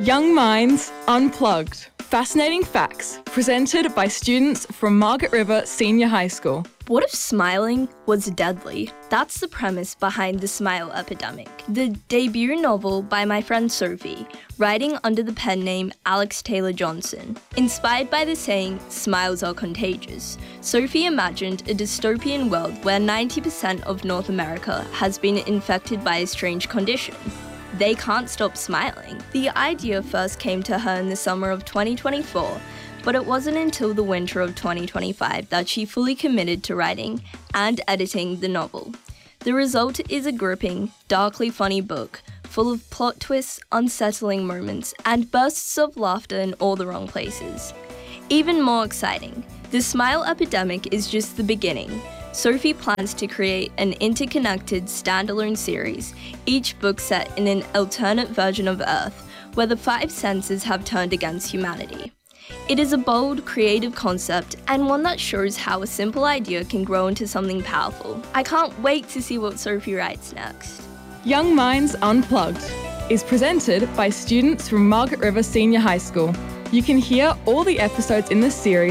Young Minds Unplugged. Fascinating facts presented by students from Margaret River Senior High School. What if smiling was deadly? That's the premise behind The Smile Epidemic, the debut novel by my friend Sophie, writing under the pen name Alex Taylor Johnson. Inspired by the saying, "Smiles are contagious," Sophie imagined a dystopian world where 90% of North America has been infected by a strange condition. They can't stop smiling. The idea first came to her in the summer of 2024, but it wasn't until the winter of 2025 that she fully committed to writing and editing the novel. The result is a gripping, darkly funny book, full of plot twists, unsettling moments, and bursts of laughter in all the wrong places. Even more exciting, The Smile Epidemic is just the beginning. Sophie plans to create an interconnected standalone series, each book set in an alternate version of Earth, where the five senses have turned against humanity. It is a bold, creative concept, and one that shows how a simple idea can grow into something powerful. I can't wait to see what Sophie writes next. Young Minds Unplugged is presented by students from Margaret River Senior High School. You can hear all the episodes in this series